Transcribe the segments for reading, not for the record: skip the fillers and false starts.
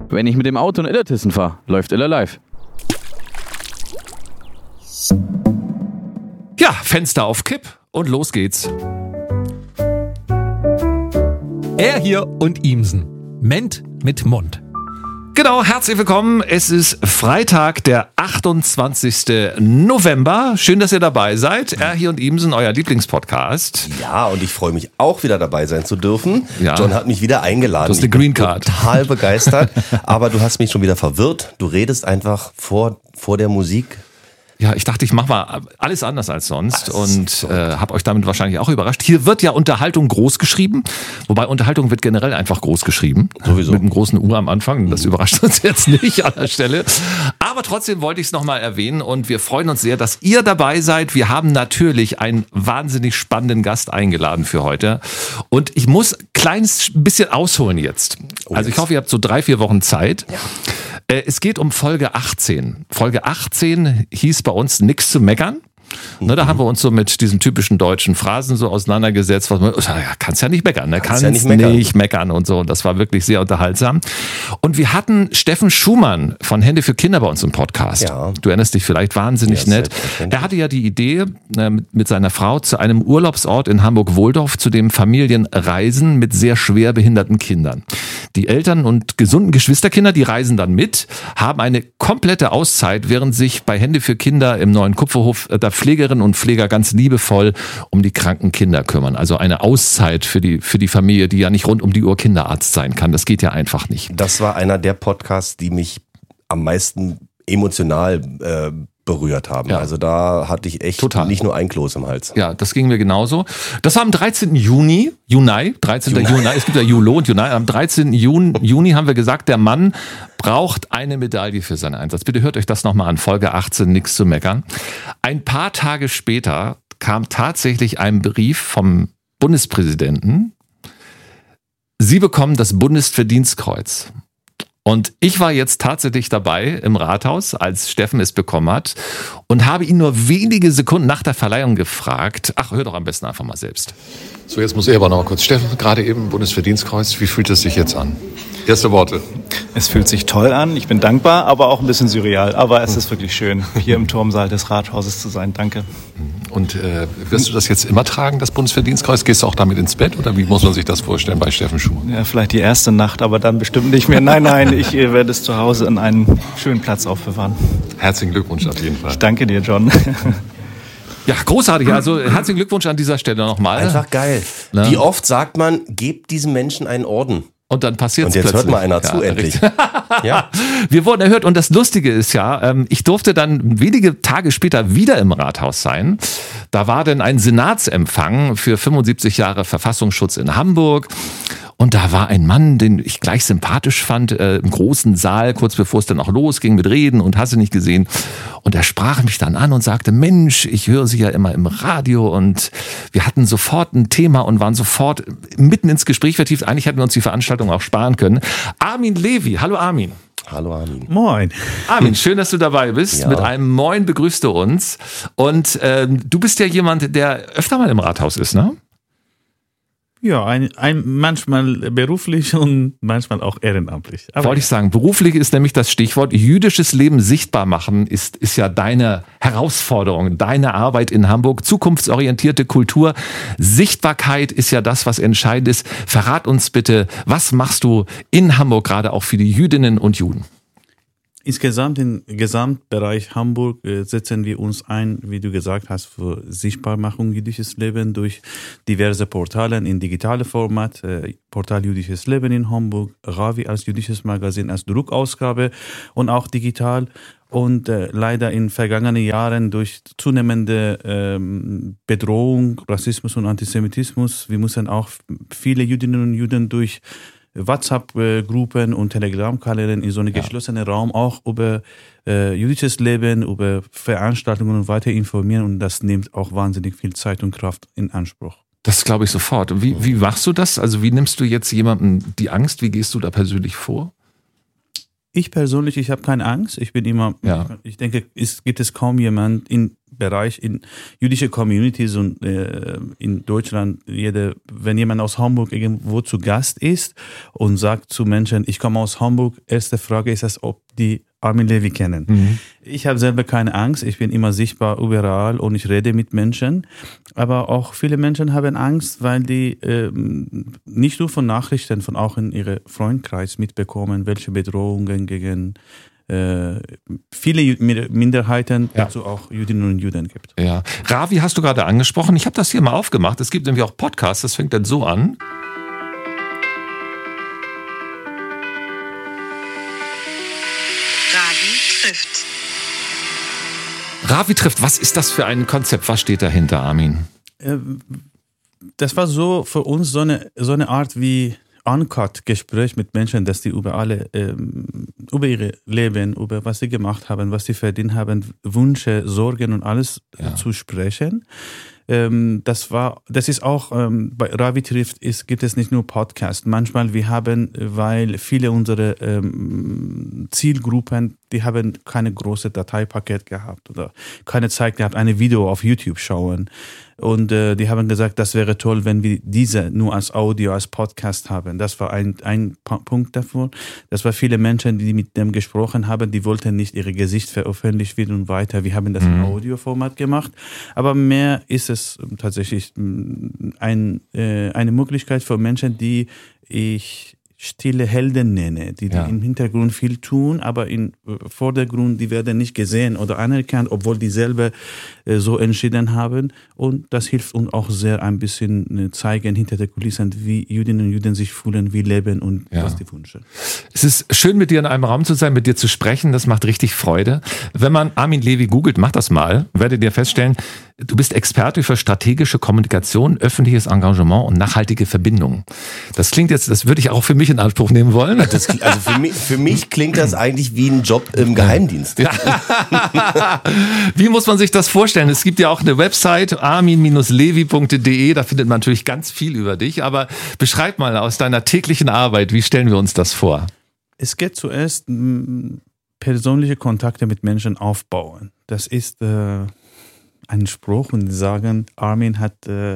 Wenn ich mit dem Auto in Illertissen fahre, läuft Iller live. Ja, Fenster auf Kipp und los geht's. Er hier und Ihmsen. Ment mit Mund. Genau, herzlich willkommen. Es ist Freitag, der 28. November. Schön, dass ihr dabei seid. Er hier und Ihmsen, euer Lieblingspodcast. Ja, und ich freue mich auch wieder dabei sein zu dürfen. Ja. John hat mich wieder eingeladen. Du hast eine Green Card. Ich bin total begeistert, aber du hast mich schon wieder verwirrt. Du redest einfach vor der Musik. Ja, ich dachte, ich mache mal alles anders als sonst und habe euch damit wahrscheinlich auch überrascht. Hier wird ja Unterhaltung groß geschrieben, wobei Unterhaltung wird generell einfach groß geschrieben. Sowieso. Mit einem großen U am Anfang, das überrascht uns jetzt nicht an der Stelle. Aber trotzdem wollte ich es nochmal erwähnen und wir freuen uns sehr, dass ihr dabei seid. Wir haben natürlich einen wahnsinnig spannenden Gast eingeladen für heute und ich muss kleines bisschen ausholen jetzt. Also ich hoffe, ihr habt so 3-4 Wochen Zeit. Ja. Es geht um Folge 18. Folge 18 hieß bei uns nix zu meckern. Ne, da haben wir uns so mit diesen typischen deutschen Phrasen so auseinandergesetzt, was man, kannst ja nicht meckern, ne? Kannst ja nicht meckern und so. Und das war wirklich sehr unterhaltsam. Und wir hatten Steffen Schumann von Hände für Kinder bei uns im Podcast. Ja. Du erinnerst dich vielleicht, wahnsinnig nett. Er hatte ja die Idee, mit seiner Frau zu einem Urlaubsort in Hamburg-Wohldorf, zu dem Familien reisen mit sehr schwer behinderten Kindern. Die Eltern und gesunden Geschwisterkinder, die reisen dann mit, haben eine komplette Auszeit, während sich bei Hände für Kinder im neuen Kupferhof da Pflegerinnen und Pfleger ganz liebevoll um die kranken Kinder kümmern. Also eine Auszeit für die Familie, die ja nicht rund um die Uhr Kinderarzt sein kann. Das geht ja einfach nicht. Das war einer der Podcasts, die mich am meisten emotional berührt haben. Ja. Also da hatte ich echt nicht nur ein Kloß im Hals. Ja, das ging mir genauso. Das war am 13. Juni. Es gibt ja Julo und Juni. Am 13. Juni haben wir gesagt, der Mann braucht eine Medaille für seinen Einsatz. Bitte hört euch das nochmal an. Folge 18, nix zu meckern. Ein paar Tage später kam tatsächlich ein Brief vom Bundespräsidenten. Sie bekommen das Bundesverdienstkreuz. Und ich war jetzt tatsächlich dabei im Rathaus, als Steffen es bekommen hat und habe ihn nur wenige Sekunden nach der Verleihung gefragt. Ach, hör doch am besten einfach mal selbst. So, jetzt muss ich aber noch mal kurz. Steffen, gerade eben Bundesverdienstkreuz, wie fühlt es sich jetzt an? Erste Worte. Es fühlt sich toll an, ich bin dankbar, aber auch ein bisschen surreal. Aber es ist wirklich schön, hier im Turmsaal des Rathauses zu sein. Danke. Und wirst du das jetzt immer tragen, das Bundesverdienstkreuz? Gehst du auch damit ins Bett oder wie muss man sich das vorstellen bei Steffen Schumann? Ja, vielleicht die erste Nacht, aber dann bestimmt nicht mehr. Nein, ich werde es zu Hause in einen schönen Platz aufbewahren. Herzlichen Glückwunsch auf jeden Fall. Ich danke dir, John. Ja, großartig. Also herzlichen Glückwunsch an dieser Stelle nochmal. Einfach geil. Ne? Wie oft sagt man, gebt diesem Menschen einen Orden. Und dann passiert es plötzlich. Und plötzlich. jetzt hört mal einer zu, endlich. Ja. Wir wurden erhört und das Lustige ist ja, ich durfte dann wenige Tage später wieder im Rathaus sein. Da war dann ein Senatsempfang für 75 Jahre Verfassungsschutz in Hamburg. Und da war ein Mann, den ich gleich sympathisch fand, im großen Saal, kurz bevor es dann auch losging mit Reden und hast du nicht gesehen. Und er sprach mich dann an und sagte, Mensch, ich höre Sie ja immer im Radio. Und wir hatten sofort ein Thema und waren sofort mitten ins Gespräch vertieft. Eigentlich hätten wir uns die Veranstaltung auch sparen können. Armin Levy, hallo Armin. Hallo Armin. Moin. Armin, schön, dass du dabei bist. Ja. Mit einem Moin begrüßt du uns. Und du bist ja jemand, der öfter mal im Rathaus ist, ne? Ja, manchmal beruflich und manchmal auch ehrenamtlich. Wollte ich sagen, beruflich ist nämlich das Stichwort. Jüdisches Leben sichtbar machen ist ja deine Herausforderung, deine Arbeit in Hamburg. Zukunftsorientierte Kultur. Sichtbarkeit ist ja das, was entscheidend ist. Verrat uns bitte, was machst du in Hamburg gerade auch für die Jüdinnen und Juden? Insgesamt im Gesamtbereich Hamburg setzen wir uns ein, wie du gesagt hast, für Sichtbarmachung jüdisches Leben durch diverse Portale in digitale Format. Portal Jüdisches Leben in Hamburg, Ravi als jüdisches Magazin als Druckausgabe und auch digital. Und leider in vergangenen Jahren durch zunehmende Bedrohung, Rassismus und Antisemitismus, wir müssen auch viele Jüdinnen und Juden durch WhatsApp-Gruppen und Telegram-Kanälen in so einem geschlossenen Raum auch über jüdisches Leben, über Veranstaltungen und weiter informieren und das nimmt auch wahnsinnig viel Zeit und Kraft in Anspruch. Das glaube ich sofort. Wie machst du das? Also wie nimmst du jetzt jemandem die Angst? Wie gehst du da persönlich vor? Ich persönlich, ich habe keine Angst. Ich bin immer, ich denke, gibt es kaum jemand in Bereich in jüdische Communities und in Deutschland, wenn jemand aus Hamburg irgendwo zu Gast ist und sagt zu Menschen, ich komme aus Hamburg, erste Frage ist es, ob die Armin Levy kennen. Mhm. Ich habe selber keine Angst, ich bin immer sichtbar überall und ich rede mit Menschen, aber auch viele Menschen haben Angst, weil die nicht nur von Nachrichten, von auch in ihrem Freundkreis mitbekommen, welche Bedrohungen gegen viele Minderheiten, dazu auch Jüdinnen und Juden gibt. Ja. Ravi hast du gerade angesprochen. Ich habe das hier mal aufgemacht. Es gibt nämlich auch Podcasts, das fängt dann so an. Ravi trifft. Was ist das für ein Konzept? Was steht dahinter, Armin? Das war so für uns so eine Art wie Uncut-Gespräch mit Menschen, dass die über ihre Leben, über was sie gemacht haben, was sie verdient haben, Wünsche, Sorgen und alles zu sprechen. Das ist auch, bei Ravi trifft, gibt es nicht nur Podcast. Manchmal weil viele unserer Zielgruppen, die haben keine große Dateipaket gehabt oder keine Zeit gehabt, eine Video auf YouTube schauen. Und die haben gesagt, das wäre toll, wenn wir diese nur als Audio, als Podcast haben. Das war ein Punkt davon. Das war viele Menschen, die mit dem gesprochen haben, die wollten nicht ihre Gesicht veröffentlicht werden und weiter. Wir haben das im Audioformat gemacht. Aber mehr ist es tatsächlich eine Möglichkeit für Menschen, die ich stille Helden nenne, die im Hintergrund viel tun, aber im Vordergrund, die werden nicht gesehen oder anerkannt, obwohl die selber so entschieden haben. Und das hilft uns auch sehr ein bisschen zeigen hinter der Kulissen, wie Jüdinnen und Juden sich fühlen, wie leben und was die wünschen. Es ist schön, mit dir in einem Raum zu sein, mit dir zu sprechen. Das macht richtig Freude. Wenn man Armin Levy googelt, macht das mal, werdet ihr feststellen, du bist Experte für strategische Kommunikation, öffentliches Engagement und nachhaltige Verbindungen. Das klingt jetzt, das würde ich auch für mich in Anspruch nehmen wollen. Für mich klingt das eigentlich wie ein Job im Geheimdienst. Ja. Wie muss man sich das vorstellen? Es gibt ja auch eine Website, armin-levy.de, da findet man natürlich ganz viel über dich, aber beschreib mal aus deiner täglichen Arbeit, wie stellen wir uns das vor? Es geht zuerst persönliche Kontakte mit Menschen aufbauen. Das ist ein Spruch und die sagen, Armin hat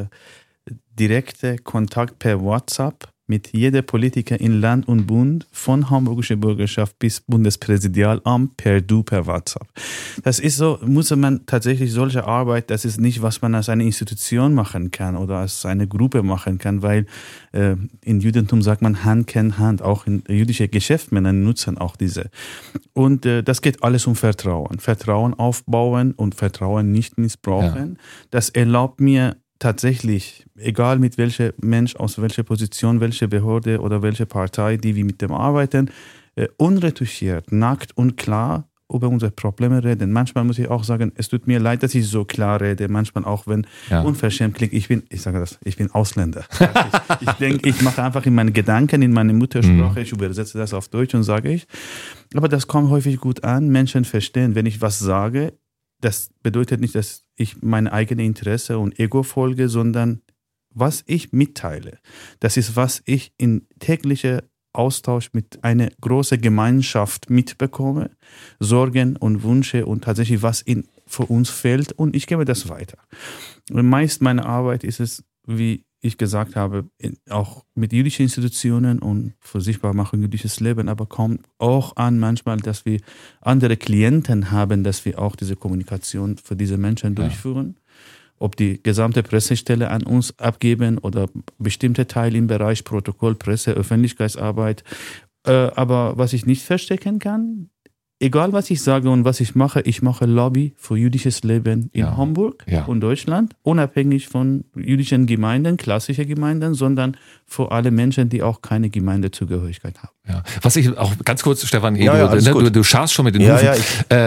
direkte Kontakt per WhatsApp mit jeder Politiker in Land und Bund, von hamburgischer Bürgerschaft bis Bundespräsidialamt per WhatsApp. Das ist so, muss man tatsächlich solche Arbeit, das ist nicht, was man als eine Institution machen kann oder als eine Gruppe machen kann, weil in Judentum sagt man, Hand kennt Hand, auch in jüdische Geschäftsmänner nutzen auch diese. Und das geht alles um Vertrauen. Vertrauen aufbauen und Vertrauen nicht missbrauchen. Ja. Das erlaubt mir tatsächlich, egal mit welchem Mensch, aus welcher Position, welche Behörde oder welche Partei, die wir mit dem arbeiten, unretuschiert, nackt und klar über unsere Probleme reden. Manchmal muss ich auch sagen, es tut mir leid, dass ich so klar rede. Manchmal auch, wenn unverschämt klingt, ich bin Ausländer. Ich denke, ich mache einfach in meinen Gedanken, in meine Muttersprache, ich übersetze das auf Deutsch und sage ich. Aber das kommt häufig gut an. Menschen verstehen, wenn ich was sage, das bedeutet nicht, dass ich meine eigene Interesse und Ego folge, sondern was ich mitteile. Das ist, was ich in täglicher Austausch mit einer großen Gemeinschaft mitbekomme, Sorgen und Wünsche und tatsächlich, was für uns fehlt, und ich gebe das weiter. Und meist meine Arbeit ist es, wie ich gesagt habe, auch mit jüdischen Institutionen und für Sichtbarmachung jüdisches Leben, aber kommt auch an manchmal, dass wir andere Klienten haben, dass wir auch diese Kommunikation für diese Menschen durchführen. Ob die gesamte Pressestelle an uns abgeben oder bestimmte Teile im Bereich Protokoll, Presse, Öffentlichkeitsarbeit. Aber was ich nicht verstecken kann, egal was ich sage und was ich mache Lobby für jüdisches Leben in Hamburg und Deutschland, unabhängig von jüdischen Gemeinden, klassischen Gemeinden, sondern für alle Menschen, die auch keine Gemeindezugehörigkeit haben. Ja. Was ich auch ganz kurz, Stefan, du scharfst schon mit den Hufen.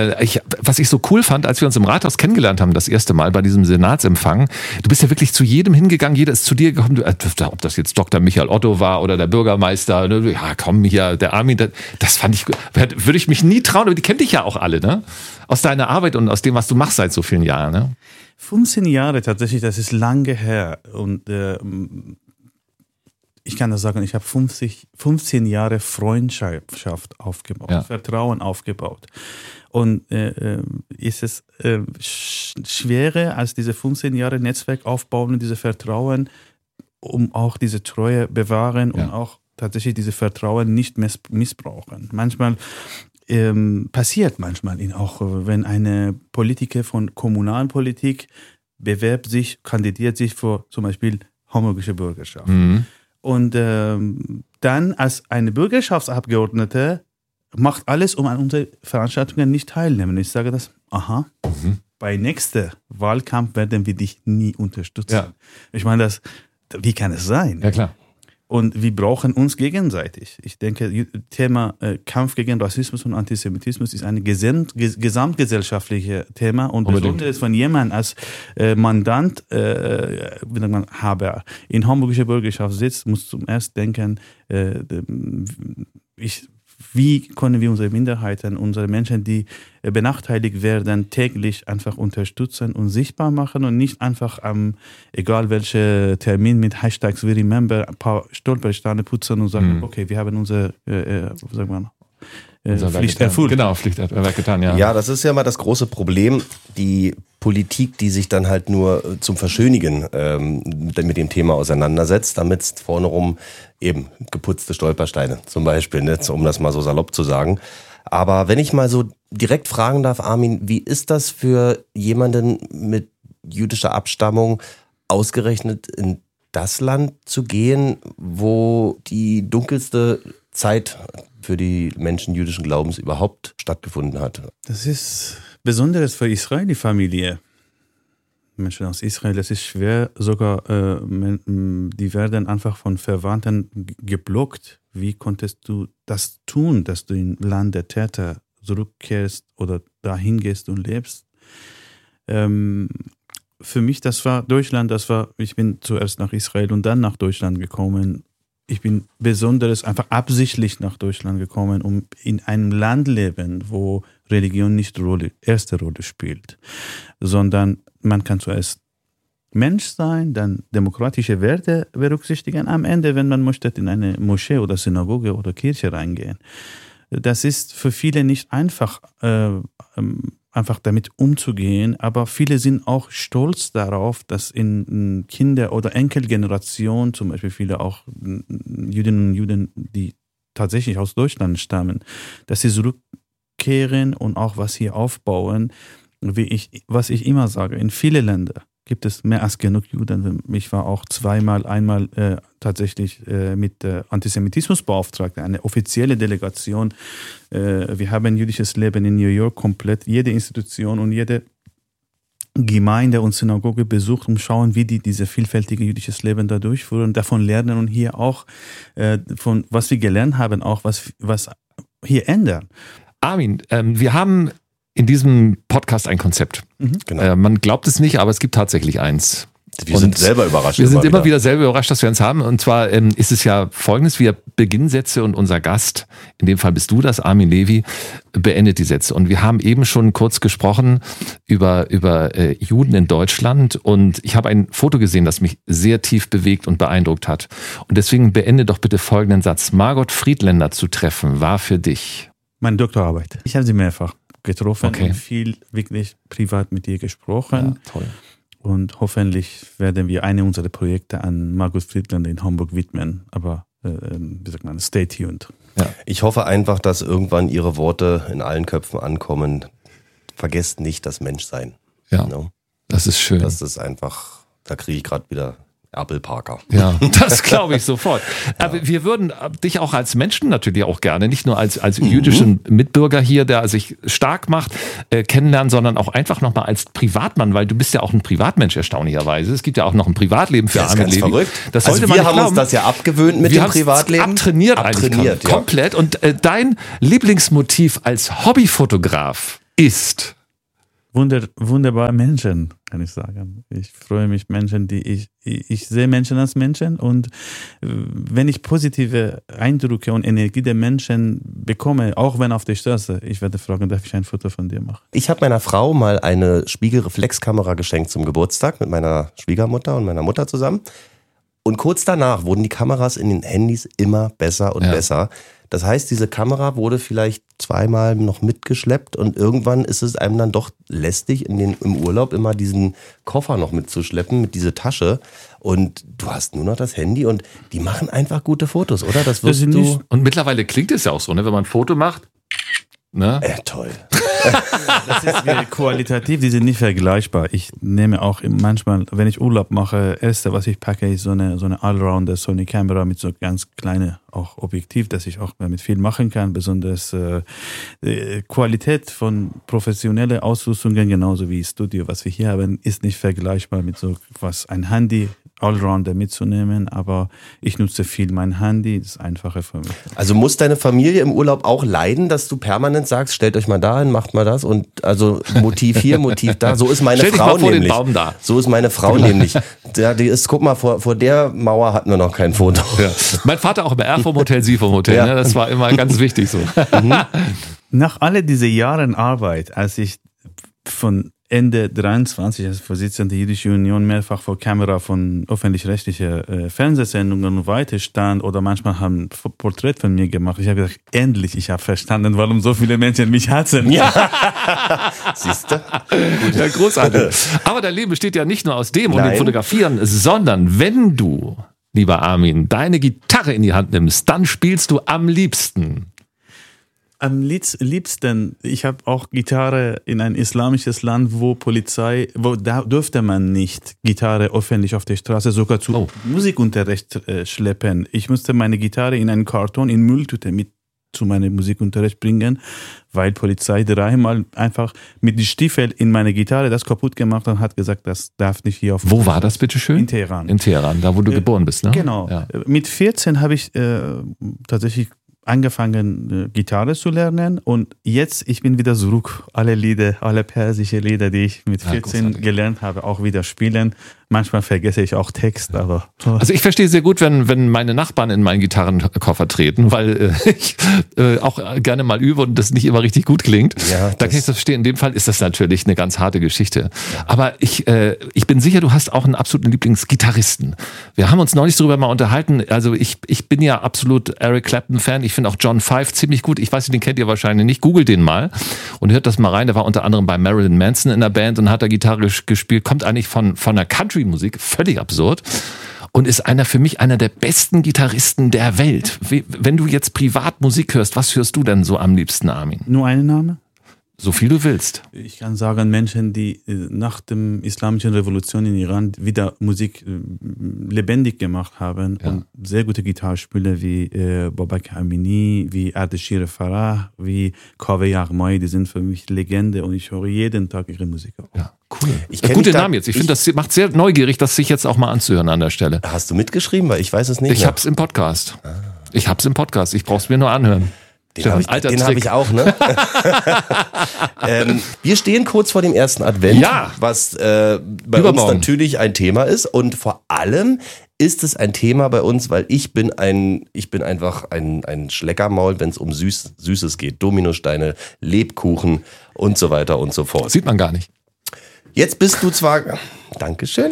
Was ich so cool fand, als wir uns im Rathaus kennengelernt haben, das erste Mal bei diesem Senatsempfang, du bist ja wirklich zu jedem hingegangen, jeder ist zu dir gekommen, ob das jetzt Dr. Michael Otto war oder der Bürgermeister, ja komm hier, der Armin, das fand ich, würde ich mich nie trauen, aber die kennt dich ja auch alle, ne? Aus deiner Arbeit und aus dem, was du machst seit so vielen Jahren, ne? 15 Jahre tatsächlich, das ist lange her und ich kann das sagen, ich habe 15 Jahre Freundschaft aufgebaut, Vertrauen aufgebaut. Und ist es schwerer als diese 15 Jahre Netzwerk aufbauen und diese Vertrauen, um auch diese Treue bewahren und auch tatsächlich diese Vertrauen nicht missbrauchen. Manchmal passiert auch, wenn eine Politiker von Kommunalpolitik kandidiert sich für zum Beispiel hamburgische Bürgerschaft. Und dann als eine Bürgerschaftsabgeordnete macht alles, um an unsere Veranstaltungen nicht teilnehmen. Ich sage das, bei nächster Wahlkampf werden wir dich nie unterstützen. Ja. Ich meine, wie kann es sein? Ja, klar. Und wir brauchen uns gegenseitig. Ich denke, Thema Kampf gegen Rassismus und Antisemitismus ist ein gesamtgesellschaftliches Thema und besonders wenn jemand als Mandant, Haber in hamburgischer Bürgerschaft sitzt, muss zum ersten denken, wie können wir unsere Minderheiten, unsere Menschen, die benachteiligt werden, täglich einfach unterstützen und sichtbar machen und nicht einfach egal welcher Termin mit Hashtags We Remember ein paar Stolpersteine putzen und sagen, okay, wir haben unsere Pflicht erfüllt. Genau, Pflicht getan, ja. Ja, das ist ja mal das große Problem, die Politik, die sich dann halt nur zum Verschönigen mit dem Thema auseinandersetzt, damit es vorne rum eben geputzte Stolpersteine zum Beispiel, ne, um das mal so salopp zu sagen. Aber wenn ich mal so direkt fragen darf, Armin, wie ist das für jemanden mit jüdischer Abstammung ausgerechnet in das Land zu gehen, wo die dunkelste Zeit für die Menschen jüdischen Glaubens überhaupt stattgefunden hat? Das ist Besonderes für Israeli-Familie. Menschen aus Israel, das ist schwer, sogar die werden einfach von Verwandten geblockt. Wie konntest du das tun, dass du im Land der Täter zurückkehrst oder dahin gehst und lebst? Für mich, das war Deutschland, ich bin zuerst nach Israel und dann nach Deutschland gekommen. Ich bin besonders einfach absichtlich nach Deutschland gekommen, um in einem Land leben, wo Religion nicht erste Rolle spielt, sondern man kann zuerst Mensch sein, dann demokratische Werte berücksichtigen, am Ende, wenn man möchte, in eine Moschee oder Synagoge oder Kirche reingehen. Das ist für viele nicht einfach, einfach damit umzugehen, aber viele sind auch stolz darauf, dass in Kinder- oder Enkelgeneration, zum Beispiel viele auch Jüdinnen und Juden, die tatsächlich aus Deutschland stammen, dass sie zurückkehren und auch was hier aufbauen, was ich immer sage, in viele Länder gibt es mehr als genug Juden. Ich war auch einmal tatsächlich mit Antisemitismusbeauftragten, eine offizielle Delegation. Wir haben jüdisches Leben in New York komplett, jede Institution und jede Gemeinde und Synagoge besucht, um schauen, wie die diese vielfältige jüdisches Leben da durchführen, davon lernen und hier auch von was wir gelernt haben, auch was hier ändern. Armin, wir haben in diesem Podcast ein Konzept. Genau. Man glaubt es nicht, aber es gibt tatsächlich eins. Wir sind selber überrascht. Wir sind immer wieder selber überrascht, dass wir uns haben. Und zwar ist es ja Folgendes: Wir beginnen Sätze und unser Gast, in dem Fall bist du das, Armin Levy, beendet die Sätze. Und wir haben eben schon kurz gesprochen über Juden in Deutschland. Und ich habe ein Foto gesehen, das mich sehr tief bewegt und beeindruckt hat. Und deswegen beende doch bitte folgenden Satz: Margot Friedländer zu treffen, war für dich? Meine Doktorarbeit. Ich habe sie mehrfach getroffen und viel wirklich privat mit ihr gesprochen. Ja, toll. Und hoffentlich werden wir eine unserer Projekte an Margot Friedländer in Hamburg widmen. Aber wie sagt man, stay tuned. Ja. Ich hoffe einfach, dass irgendwann Ihre Worte in allen Köpfen ankommen. Vergesst nicht das Menschsein. Ja, no? Das ist schön. Das ist einfach, da kriege ich gerade wieder Apple Parker. Ja, das glaube ich sofort. Aber wir würden dich auch als Menschen natürlich auch gerne, nicht nur als jüdischen Mitbürger hier, der sich stark macht, kennenlernen, sondern auch einfach nochmal als Privatmann, weil du bist ja auch ein Privatmensch erstaunlicherweise. Es gibt ja auch noch ein Privatleben für Armin Levy. Verrückt. Das also wir haben uns das ja abgewöhnt mit dem Privatleben. Abtrainiert eigentlich komplett. Und dein Lieblingsmotiv als Hobbyfotograf ist? Wunderbare Menschen, kann ich sagen. Ich freue mich, Menschen, ich sehe Menschen als Menschen und wenn ich positive Eindrücke und Energie der Menschen bekomme, auch wenn auf der Straße, ich werde fragen, darf ich ein Foto von dir machen? Ich habe meiner Frau mal eine Spiegelreflexkamera geschenkt zum Geburtstag mit meiner Schwiegermutter und meiner Mutter zusammen. Und kurz danach wurden die Kameras in den Handys immer besser und besser. Das heißt, diese Kamera wurde vielleicht zweimal noch mitgeschleppt und irgendwann ist es einem dann doch lästig, im Urlaub immer diesen Koffer noch mitzuschleppen, mit dieser Tasche. Und du hast nur noch das Handy und die machen einfach gute Fotos, oder? Das wirst du. Und mittlerweile klingt es ja auch so, ne? Wenn man ein Foto macht. Ne? Toll. Das ist qualitativ, die sind nicht vergleichbar. Ich nehme auch manchmal, wenn ich Urlaub mache, erste, was ich packe, ist so eine Allrounder Sony-Kamera mit so ganz kleine auch Objektiv, dass ich auch damit viel machen kann. Besonders Qualität von professionellen Ausrüstungen, genauso wie Studio, was wir hier haben, ist nicht vergleichbar mit so was ein Handy Allrounder mitzunehmen, aber ich nutze viel mein Handy, das ist einfacher für mich. Also muss deine Familie im Urlaub auch leiden, dass du permanent sagst, stellt euch mal da hin, macht mal das und also Motiv hier, Motiv da. So ist meine Frau nämlich. Den Baum da. So ist meine Frau nämlich. Die ist, guck mal, vor der Mauer hatten wir noch kein Foto. Ja. Mein Vater auch immer, er vom Hotel, sie vom Hotel. Ne? Das war immer ganz wichtig so. Nach all diesen Jahren Arbeit, als ich von Ende 23 als Vorsitzender der Jüdischen Union mehrfach vor Kamera von öffentlich-rechtlichen Fernsehsendungen und weiter stand oder manchmal haben ein Porträt von mir gemacht. Ich habe gesagt, endlich, ich habe verstanden, warum so viele Menschen mich hassen. Ja. Siehst du? Ja, großartig. Aber dein Leben besteht ja nicht nur aus dem und dem Fotografieren, sondern wenn du, lieber Armin, deine Gitarre in die Hand nimmst, dann spielst du am liebsten. Am liebsten, ich habe auch Gitarre in ein islamisches Land, da dürfte man nicht Gitarre öffentlich auf der Straße sogar zu Musikunterricht schleppen. Ich musste meine Gitarre in einen Karton, in Mülltüte mit zu meinem Musikunterricht bringen, weil Polizei dreimal einfach mit den Stiefeln in meine Gitarre das kaputt gemacht und hat gesagt, das darf nicht hier auf. Wo war das bitteschön? In Teheran. In Teheran, da wo du geboren bist, ne? Genau. Ja. Mit 14 habe ich tatsächlich angefangen, Gitarre zu lernen und jetzt, ich bin wieder zurück. Alle persische Lieder, die ich mit 14 gelernt habe, auch wieder spielen. Manchmal vergesse ich auch Text, aber... Also ich verstehe sehr gut, wenn meine Nachbarn in meinen Gitarrenkoffer treten, weil ich auch gerne mal übe und das nicht immer richtig gut klingt. Ja, da kann ich das verstehen. In dem Fall ist das natürlich eine ganz harte Geschichte. Ja. Aber ich bin sicher, du hast auch einen absoluten Lieblingsgitarristen. Wir haben uns neulich darüber mal unterhalten. Also ich bin ja absolut Eric Clapton-Fan. Ich finde auch John Five ziemlich gut. Ich weiß nicht, den kennt ihr wahrscheinlich nicht. Googelt den mal und hört das mal rein. Der war unter anderem bei Marilyn Manson in der Band und hat da Gitarre gespielt. Kommt eigentlich von der Country-Musik, völlig absurd. Und ist für mich einer der besten Gitarristen der Welt. Wenn du jetzt privat Musik hörst, was hörst du denn so am liebsten, Armin? Nur einen Name? So viel du willst. Ich kann sagen, Menschen, die nach der islamischen Revolution in Iran wieder Musik lebendig gemacht haben und sehr gute Gitarrespieler wie Babak Amini, wie Ardeshir Farah, wie Kaveh Yaghmai, die sind für mich Legende und ich höre jeden Tag ihre Musik auch. Ja, cool. Gute Namen jetzt. Ich finde, das macht sehr neugierig, das sich jetzt auch mal anzuhören an der Stelle. Hast du mitgeschrieben? Weil ich weiß es nicht. Ich hab's im Podcast. Ich brauch's mir nur anhören. Den habe ich auch, ne? Wir stehen kurz vor dem ersten Advent, was bei uns natürlich ein Thema ist und vor allem ist es ein Thema bei uns, weil ich bin einfach ein Schleckermaul, wenn es um Süßes geht. Dominosteine, Lebkuchen und so weiter und so fort. Sieht man gar nicht. Jetzt bist du zwar, Dankeschön,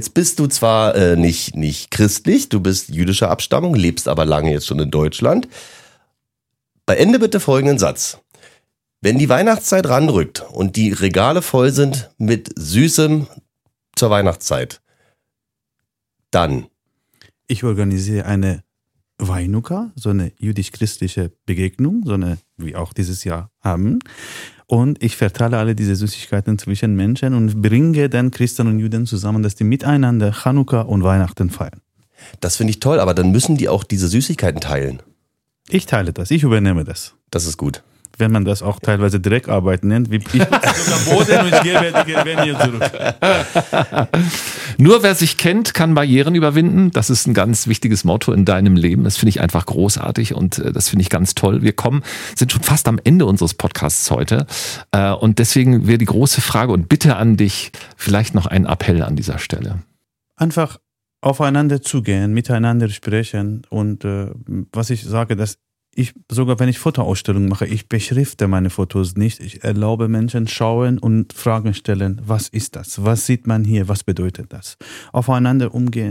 nicht christlich, du bist jüdischer Abstammung, lebst aber lange jetzt schon in Deutschland. Beende bitte folgenden Satz. Wenn die Weihnachtszeit ranrückt und die Regale voll sind mit Süßem zur Weihnachtszeit, dann. Ich organisiere eine Weinuka, so eine jüdisch-christliche Begegnung, so eine, wie auch dieses Jahr haben. Und ich verteile alle diese Süßigkeiten zwischen Menschen und bringe dann Christen und Juden zusammen, dass die miteinander Chanukka und Weihnachten feiern. Das finde ich toll, aber dann müssen die auch diese Süßigkeiten teilen. Ich teile das, ich übernehme das. Das ist gut. Wenn man das auch teilweise Dreckarbeit nennt, wie ich sogar Boden und ich gebe hier zurück. Nur wer sich kennt, kann Barrieren überwinden. Das ist ein ganz wichtiges Motto in deinem Leben. Das finde ich einfach großartig und das finde ich ganz toll. Wir sind schon fast am Ende unseres Podcasts heute und deswegen wäre die große Frage und Bitte an dich, vielleicht noch ein Appell an dieser Stelle. Einfach aufeinander zugehen, miteinander sprechen und was ich sage, dass ich, sogar wenn ich Fotoausstellungen mache, ich beschrifte meine Fotos nicht. Ich erlaube Menschen schauen und Fragen stellen. Was ist das? Was sieht man hier? Was bedeutet das? Aufeinander umgehen,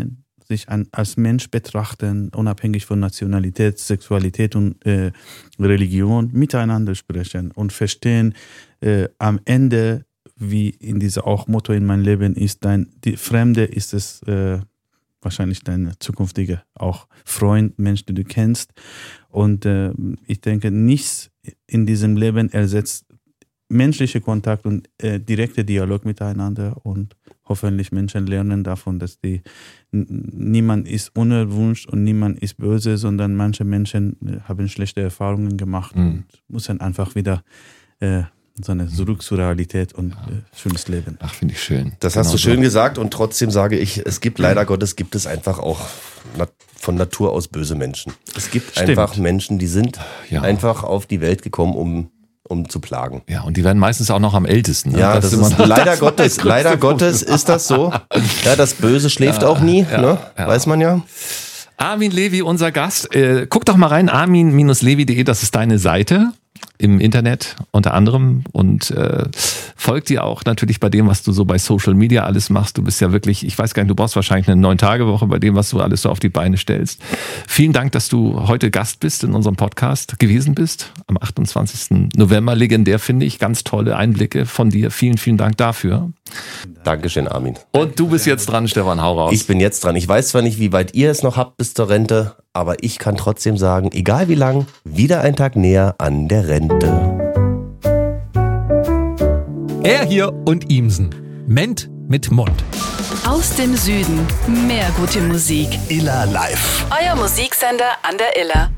sich als Mensch betrachten, unabhängig von Nationalität, Sexualität und Religion, miteinander sprechen und verstehen, am Ende, wie in dieser auch Motto in meinem Leben ist, die Fremde ist es wahrscheinlich dein zukünftiger auch Freund, Mensch, den du kennst. Und ich denke, nichts in diesem Leben ersetzt menschliche Kontakt und direkte Dialog miteinander, und hoffentlich Menschen lernen davon, dass niemand ist unerwünscht und niemand ist böse, sondern manche Menschen haben schlechte Erfahrungen gemacht und müssen einfach wieder zurück zur Realität und schönes Leben. Ach, finde ich schön. Das hast du schön gesagt, und trotzdem sage ich, es gibt leider Gottes, gibt es einfach auch von Natur aus böse Menschen. Es gibt einfach Menschen, die sind einfach auf die Welt gekommen, um zu plagen. Ja, und die werden meistens auch noch am ältesten. Ne? Ja, das ist leider Gottes ist das so. Ja, das Böse schläft auch nie, ne? Weiß man ja. Armin Levy, unser Gast. Guck doch mal rein, armin-levy.de, das ist deine Seite im Internet unter anderem, und folgt dir auch natürlich bei dem, was du so bei Social Media alles machst. Du bist ja wirklich, ich weiß gar nicht, du brauchst wahrscheinlich eine 9-Tage-Woche bei dem, was du alles so auf die Beine stellst. Vielen Dank, dass du heute Gast bist in unserem Podcast gewesen bist, am 28. November. Legendär, finde ich. Ganz tolle Einblicke von dir. Vielen, vielen Dank dafür. Dankeschön, Armin. Und du bist jetzt dran, Stefan, hau raus. Ich bin jetzt dran. Ich weiß zwar nicht, wie weit ihr es noch habt bis zur Rente, aber ich kann trotzdem sagen, egal wie lang, wieder ein Tag näher an der Rente. Er hier und Imsen. Ment mit Mund. Aus dem Süden mehr gute Musik. Iller Live. Euer Musiksender an der Iller.